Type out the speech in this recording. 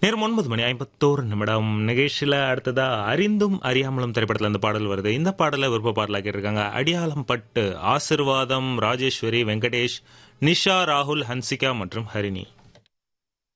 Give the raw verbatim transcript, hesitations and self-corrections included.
நேரம் ஒன்பது மணி ஐம்பத்தோரு நிமிடம். நிகழ்ச்சியில் அடுத்ததா அறிந்தும் அறியாமலும் திரைப்படத்தில் அந்த பாடல் வருது. இந்த பாடலை விருப்ப பாடலாக இருக்காங்க அடியாளம் பட்டு, ஆசிர்வாதம், ராஜேஸ்வரி, வெங்கடேஷ், நிஷா, ராகுல், ஹன்சிகா மற்றும் ஹரிணி.